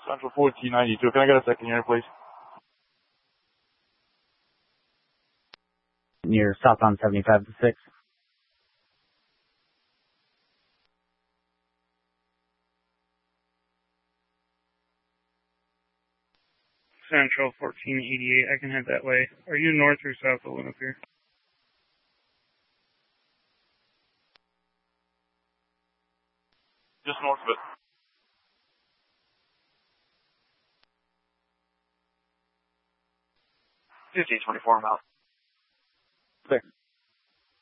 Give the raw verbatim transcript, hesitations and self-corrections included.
Central fourteen ninety-two. Can I get a second unit, please? Near southbound seventy-five to six. Central fourteen eighty-eight, I can head that way. Are you north or south of Linefier? Just north of it. fifteen twenty-four, I'm out. Clear.